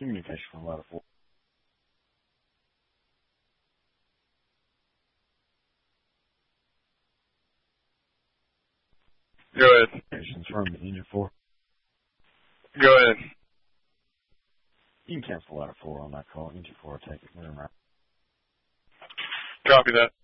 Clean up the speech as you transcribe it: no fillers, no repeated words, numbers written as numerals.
Communication from ladder 4. Go ahead. Communications from Engine 4. Go ahead. You can cancel ladder 4 on that call. Engine 4 will take it. Moving right. Copy that.